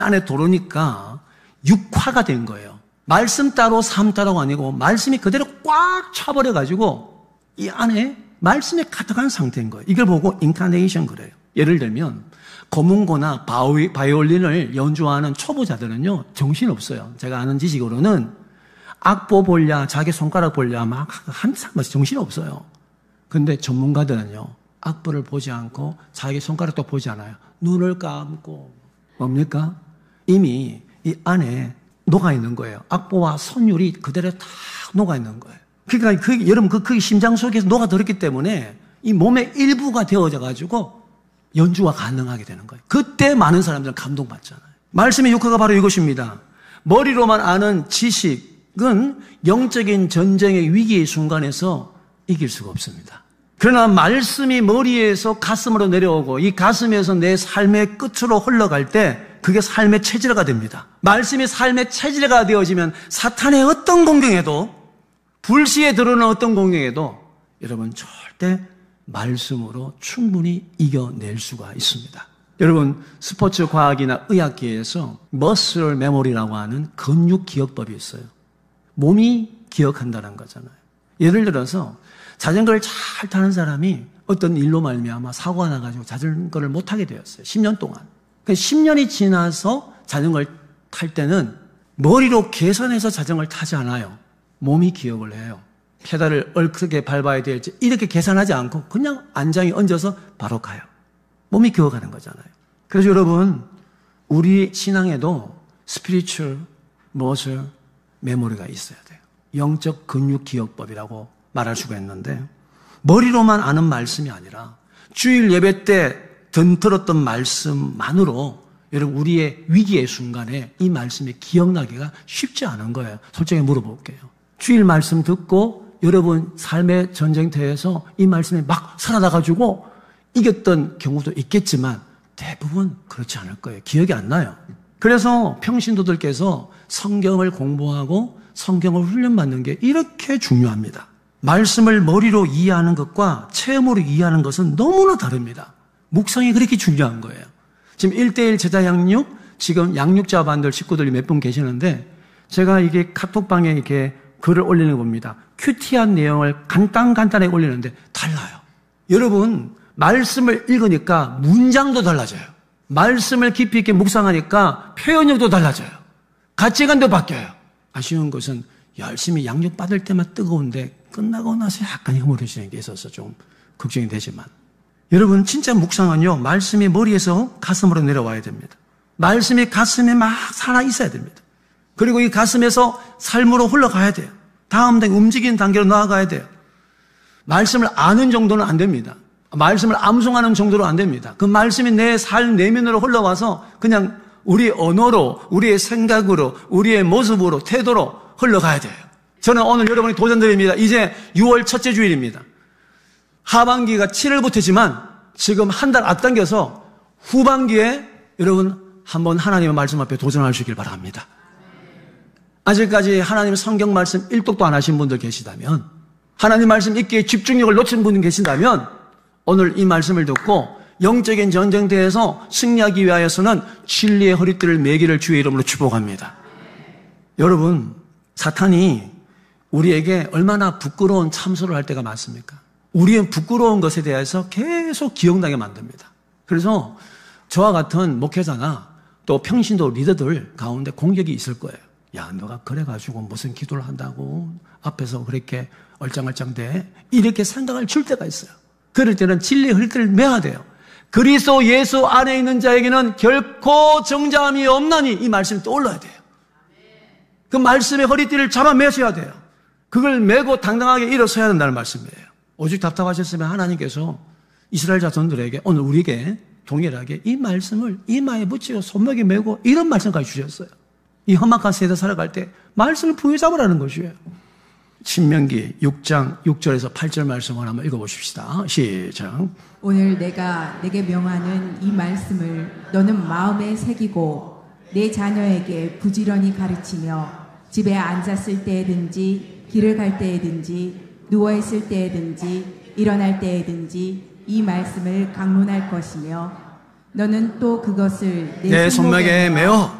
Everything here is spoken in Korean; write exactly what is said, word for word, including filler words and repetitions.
안에 들어오니까 육화가 된 거예요. 말씀 따로 삶 따로가 아니고 말씀이 그대로 꽉 차버려가지고 이 안에 말씀이 가득한 상태인 거예요. 이걸 보고 인카네이션 그래요. 예를 들면 고문고나 바이, 바이올린을 연주하는 초보자들은요 정신없어요. 제가 아는 지식으로는 악보 볼랴 자기 손가락 볼랴 막 항상 정신없어요. 근데 전문가들은요 악보를 보지 않고 자기 손가락도 보지 않아요. 눈을 감고 뭡니까? 이미 이 안에 녹아있는 거예요. 악보와 선율이 그대로 다 녹아있는 거예요. 그러니까 그, 여러분 그, 그 심장 속에서 녹아들었기 때문에 이 몸의 일부가 되어져 가지고 연주가 가능하게 되는 거예요. 그때 많은 사람들은 감동받잖아요. 말씀의 육화가 바로 이것입니다. 머리로만 아는 지식은 영적인 전쟁의 위기의 순간에서 이길 수가 없습니다. 그러나 말씀이 머리에서 가슴으로 내려오고 이 가슴에서 내 삶의 끝으로 흘러갈 때 그게 삶의 체질화가 됩니다. 말씀이 삶의 체질화가 되어지면 사탄의 어떤 공격에도 불시에 들어오는 어떤 공격에도 여러분 절대 말씀으로 충분히 이겨낼 수가 있습니다. 여러분 스포츠 과학이나 의학계에서 머슬 메모리라고 하는 근육 기억법이 있어요. 몸이 기억한다는 거잖아요. 예를 들어서 자전거를 잘 타는 사람이 어떤 일로 말미암아 사고가 나가지고 자전거를 못 타게 되었어요. 십 년 동안. 십 년이 지나서 자전거를 탈 때는 머리로 계산해서 자전거를 타지 않아요. 몸이 기억을 해요. 페달을 어떻게 밟아야 될지 이렇게 계산하지 않고 그냥 안장에 얹어서 바로 가요. 몸이 기억하는 거잖아요. 그래서 여러분 우리 신앙에도 스피리추얼 머슬 메모리가 있어야 돼요. 영적 근육 기억법이라고 말할 수가 있는데 머리로만 아는 말씀이 아니라 주일 예배 때 든들었던 말씀만으로 여러분 우리의 위기의 순간에 이 말씀이 기억나기가 쉽지 않은 거예요. 솔직히 물어볼게요. 주일 말씀 듣고 여러분 삶의 전쟁터에서 이 말씀이 막 살아나가지고 이겼던 경우도 있겠지만 대부분 그렇지 않을 거예요. 기억이 안 나요. 그래서 평신도들께서 성경을 공부하고 성경을 훈련받는 게 이렇게 중요합니다. 말씀을 머리로 이해하는 것과 체험으로 이해하는 것은 너무나 다릅니다. 묵상이 그렇게 중요한 거예요. 지금 일 대일 제자 양육, 지금 양육자반들 식구들이 몇 분 계시는데 제가 이게 카톡방에 이렇게 글을 올리는 겁니다. 큐티한 내용을 간단간단하게 올리는데 달라요. 여러분 말씀을 읽으니까 문장도 달라져요. 말씀을 깊이 있게 묵상하니까 표현력도 달라져요. 가치관도 바뀌어요. 아쉬운 것은 열심히 양육받을 때만 뜨거운데 끝나고 나서 약간 흐물해지는 게 있어서 좀 걱정이 되지만 여러분 진짜 묵상은요 말씀이 머리에서 가슴으로 내려와야 됩니다. 말씀이 가슴에 막 살아있어야 됩니다. 그리고 이 가슴에서 삶으로 흘러가야 돼요. 다음 단계 움직이는 단계로 나아가야 돼요. 말씀을 아는 정도는 안 됩니다. 말씀을 암송하는 정도로 안 됩니다. 그 말씀이 내 삶 내면으로 흘러와서 그냥 우리 언어로 우리의 생각으로 우리의 모습으로 태도로 흘러가야 돼요. 저는 오늘 여러분이 도전드립니다. 이제 유월 첫째 주일입니다. 하반기가 칠월부터지만 지금 한 달 앞당겨서 후반기에 여러분 한번 하나님의 말씀 앞에 도전하시길 바랍니다. 아직까지 하나님의 성경 말씀 일독도 안 하신 분들 계시다면 하나님 말씀 읽기에 집중력을 놓친 분들 계신다면 오늘 이 말씀을 듣고 영적인 전쟁터에서 승리하기 위하여서는 진리의 허리띠를 매기를 주의 이름으로 축복합니다. 여러분 사탄이 우리에게 얼마나 부끄러운 참소를 할 때가 많습니까? 우리의 부끄러운 것에 대해서 계속 기억나게 만듭니다. 그래서 저와 같은 목회자나 또 평신도 리더들 가운데 공격이 있을 거예요. 야, 너가 그래가지고 무슨 기도를 한다고 앞에서 그렇게 얼짱얼짱대 이렇게 생각을 줄 때가 있어요. 그럴 때는 진리의 허리띠를 매야 돼요. 그리스도 예수 안에 있는 자에게는 결코 정잠이 없나니 이 말씀이 떠올라야 돼요. 그 말씀의 허리띠를 잡아 매셔야 돼요. 그걸 메고 당당하게 일어서야 된다는 말씀이에요. 오직 답답하셨으면 하나님께서 이스라엘 자손들에게 오늘 우리에게 동일하게 이 말씀을 이마에 붙이고 손목에 메고 이런 말씀까지 주셨어요. 이 험악한 세대 살아갈 때 말씀을 부여잡으라는 것이에요. 신명기 육 장 육 절에서 팔 절 말씀을 한번 읽어보십시다. 시작. 오늘 내가 내게 명하는 이 말씀을 너는 마음에 새기고 내 자녀에게 부지런히 가르치며 집에 앉았을 때에든지 길을 갈 때에든지 누워있을 때에든지 일어날 때에든지 이 말씀을 강론할 것이며 너는 또 그것을 내, 내 손목에 메어